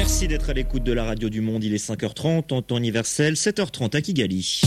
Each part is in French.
Merci d'être à l'écoute de la radio du Monde. Il est 5h30 en temps universel, 7h30 à Kigali.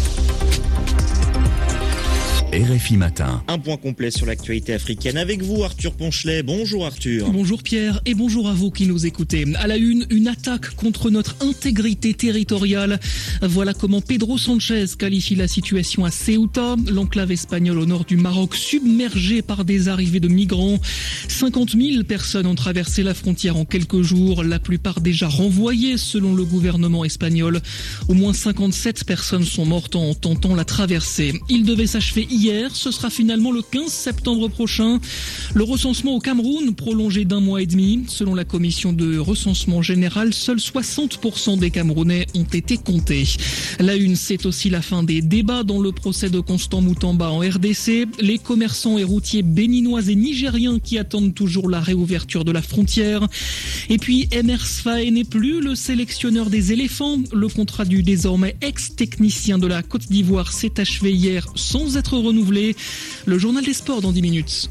RFI Matin. Un point complet sur l'actualité africaine avec vous, Arthur Ponchelet. Bonjour Arthur. Bonjour Pierre et bonjour à vous qui nous écoutez. À la une attaque contre notre intégrité territoriale. Voilà comment Pedro Sanchez qualifie la situation à Ceuta, l'enclave espagnole au nord du Maroc, submergée par des arrivées de migrants. 50 000 personnes ont traversé la frontière en quelques jours, la plupart déjà renvoyées selon le gouvernement espagnol. Au moins 57 personnes sont mortes en tentant la traversée. Il devait s'achever hier, ce sera finalement le 15 septembre prochain. Le recensement au Cameroun prolongé d'1 mois et demi. Selon la commission de recensement général, seuls 60% des Camerounais ont été comptés. La une, c'est aussi la fin des débats dans le procès de Constant Moutamba en RDC. Les commerçants et routiers béninois et nigériens qui attendent toujours la réouverture de la frontière. Et puis, Emers Faé n'est plus le sélectionneur des éléphants. Le contrat du désormais ex-technicien de la Côte d'Ivoire s'est achevé hier sans être renouvelé. Le journal des sports dans 10 minutes.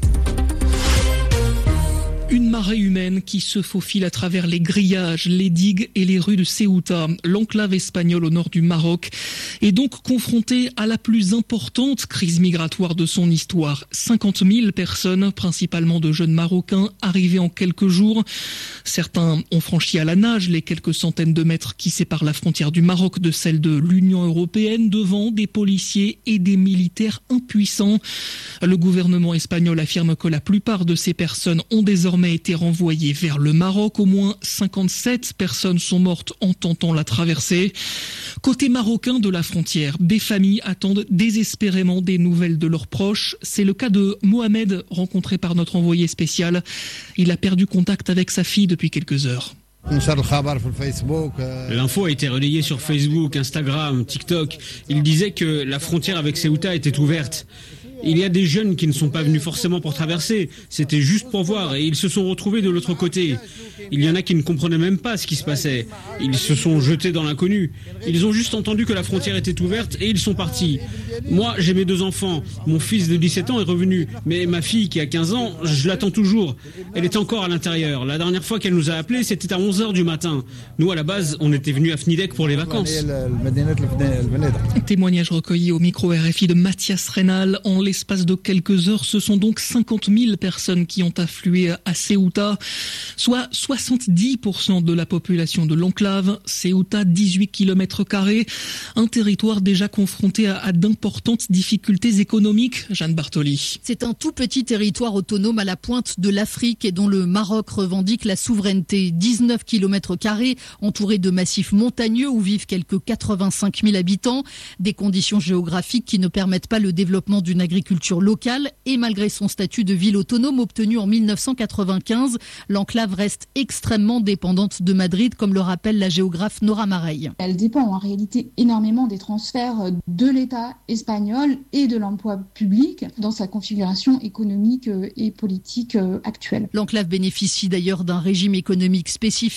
Une marée humaine qui se faufile à travers les grillages, les digues et les rues de Ceuta, l'enclave espagnole au nord du Maroc, est donc confrontée à la plus importante crise migratoire de son histoire. 50 000 personnes, principalement de jeunes Marocains, arrivés en quelques jours. Certains ont franchi à la nage les quelques centaines de mètres qui séparent la frontière du Maroc de celle de l'Union européenne devant des policiers et des militaires impuissants. Le gouvernement espagnol affirme que la plupart de ces personnes ont désormais été renvoyés vers le Maroc. Au moins 57 personnes sont mortes en tentant la traversée. Côté marocain de la frontière, des familles attendent désespérément des nouvelles de leurs proches. C'est le cas de Mohamed, rencontré par notre envoyé spécial. Il a perdu contact avec sa fille depuis quelques heures. L'info a été relayée sur Facebook, Instagram, TikTok. Il disait que la frontière avec Ceuta était ouverte. Il y a des jeunes qui ne sont pas venus forcément pour traverser, c'était juste pour voir et ils se sont retrouvés de l'autre côté. Il y en a qui ne comprenaient même pas ce qui se passait. Ils se sont jetés dans l'inconnu. Ils ont juste entendu que la frontière était ouverte et ils sont partis. Moi, j'ai mes 2 enfants. Mon fils de 17 ans est revenu, mais ma fille qui a 15 ans, je l'attends toujours. Elle est encore à l'intérieur. La dernière fois qu'elle nous a appelés, c'était à 11h du matin. Nous, à la base, on était venus à Fnidek pour les vacances. Témoignage recueilli au micro RFI de Mathias Reynal. En l'espace de quelques heures, ce sont donc 50 000 personnes qui ont afflué à Ceuta, soit 70% de la population de l'enclave. Ceuta, 18 km², un territoire déjà confronté à d'importantes difficultés économiques. Jeanne Bartoli. C'est un tout petit territoire autonome à la pointe de l'Afrique et dont le Maroc revendique la souveraineté. 19 km², entouré de massifs montagneux où vivent quelques 85 000 habitants. Des conditions géographiques qui ne permettent pas le développement d'une agriculture locale. Et malgré son statut de ville autonome obtenu en 1995, l'enclave reste extrêmement dépendante de Madrid, comme le rappelle la géographe Nora Mareille. Elle dépend en réalité énormément des transferts de l'État espagnol et de l'emploi public dans sa configuration économique et politique actuelle. L'enclave bénéficie d'ailleurs d'un régime économique spécifique